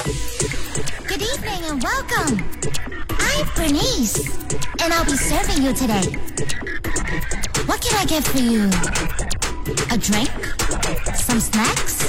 Good evening and welcome. I'm Bernice, and I'll be serving you today. What can I get for you? A drink? Some snacks?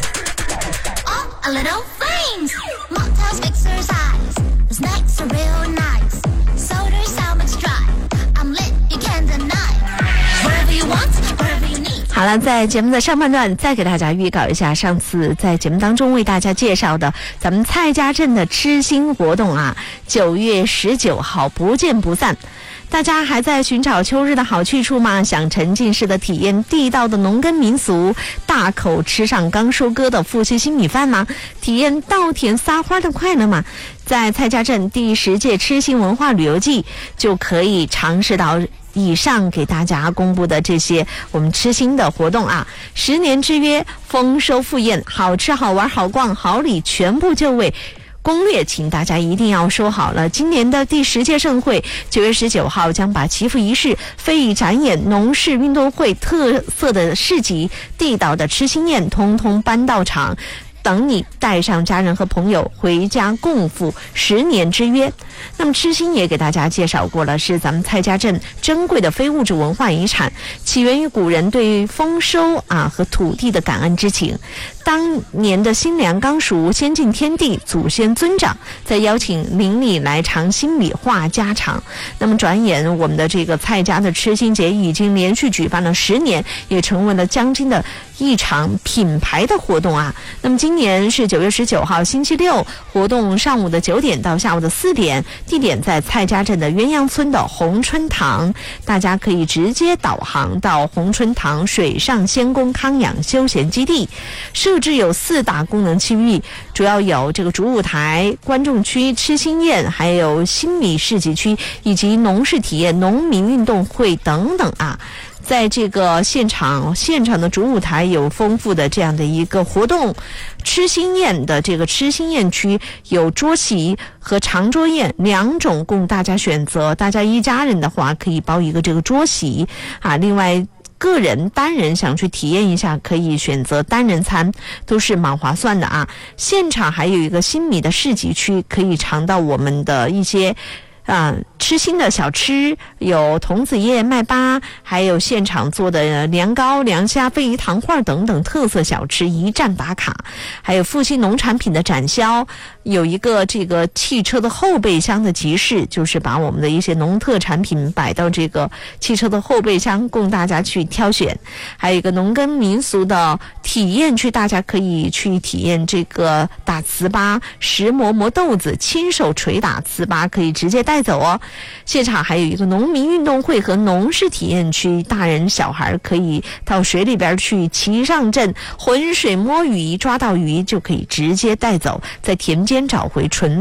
Oh, a little flames! Mocktails exercise. The snacks are real nice. Soda's how much dry. I'm lit, you can't deny. Wherever you want, wherever you need. 好了，在节目的上半段再给大家预告一下上次在节目当中为大家介绍的咱们蔡家镇的吃心活动啊，9月19号不见不散。大家还在寻找秋日的好去处吗？想沉浸式的体验地道的农耕民俗，大口吃上刚收割的富硒新米饭吗？体验稻田撒花的快乐吗？在蔡家镇第10届吃心文化旅游季就可以尝试到以上给大家公布的这些我们吃心的活动啊，10年之约，丰收富宴，好吃好玩好逛好礼全部就位。攻略请大家一定要说好了，今年的第10届盛会9月19号将把祈福仪式、非遗展演、农事运动会、特色的市集、地道的吃心宴通通搬到场，等你带上家人和朋友回家共赴10年之约。那么吃心也给大家介绍过了，是咱们蔡家镇珍贵的非物质文化遗产，起源于古人对丰收和土地的感恩之情。当年的新粮刚熟，先敬天地，祖先尊长，再邀请邻里来尝新米话家常。那么转眼我们的这个蔡家的吃心节已经连续举办了10年，也成为了江津的一场品牌的活动啊。那么今年是9月19号星期六，活动上午的9点到下午的4点，地点在蔡家镇的鸳鸯村的红春堂，大家可以直接导航到红春堂水上仙宫康养休闲基地。设置有4大功能区域，主要有这个主舞台、观众区、吃心宴，还有新米市集区，以及农事体验、农民运动会等等啊。在这个现场的主舞台有丰富的这样的一个活动，吃心宴的这个吃心宴区有桌席和长桌宴2种供大家选择，大家一家人的话可以包一个这个桌席啊，另外个人单人想去体验一下可以选择单人餐，都是蛮划算的啊。现场还有一个新米的市集区，可以尝到我们的一些吃心的小吃，有童子叶、麦粑，还有现场做的凉糕、凉虾、鲱鱼糖画等等特色小吃一站打卡，还有富硒农产品的展销，有一个这个汽车的后备箱的集市，就是把我们的一些农特产品摆到这个汽车的后备箱供大家去挑选，还有一个农耕民俗的体验区，大家可以去体验这个打糍粑、石磨豆子，亲手捶打糍粑可以直接带走哦。现场还有一个农民运动会和农事体验区，大人小孩可以到水里边去骑上阵，浑水摸鱼，抓到鱼就可以直接带走，在田间找回纯